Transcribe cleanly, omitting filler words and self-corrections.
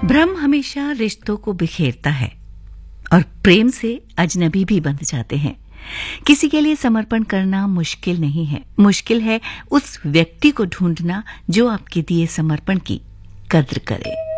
भ्रम हमेशा रिश्तों को बिखेरता है और प्रेम से अजनबी भी बन जाते हैं। किसी के लिए समर्पण करना मुश्किल नहीं है, मुश्किल है उस व्यक्ति को ढूंढना जो आपके दिए समर्पण की कद्र करे।